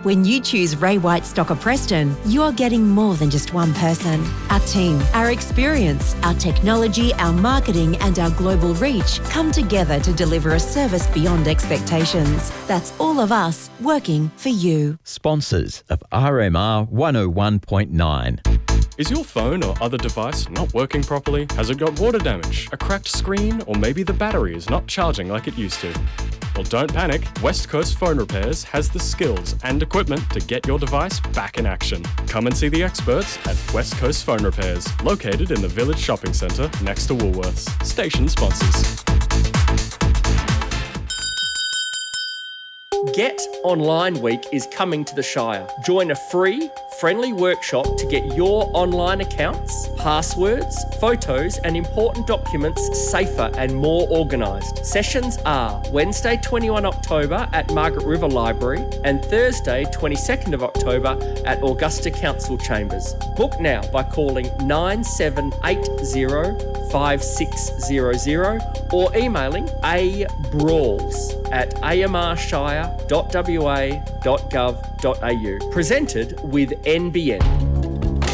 When you choose Ray White Stocker Preston, you're getting more than just one person. Our team, our experience, our technology, our marketing and our global reach come together to deliver a service beyond expectations. That's all of us working for you. Sponsors of RMR 101.9. Is your phone or other device not working properly? Has it got water damage, a cracked screen, or maybe the battery is not charging like it used to? Well, don't panic. West Coast Phone Repairs has the skills and equipment to get your device back in action. Come and see the experts at West Coast Phone Repairs, located in the Village Shopping Centre next to Woolworths. Station sponsors. Get Online Week is coming to the Shire. Join a free, friendly workshop to get your online accounts, passwords, photos and important documents safer and more organised. Sessions are Wednesday 21 October at Margaret River Library and Thursday 22nd of October at Augusta Council Chambers. Book now by calling 9780 5600 or emailing abrawls@amrshire.wa.gov.au. Presented with NBN.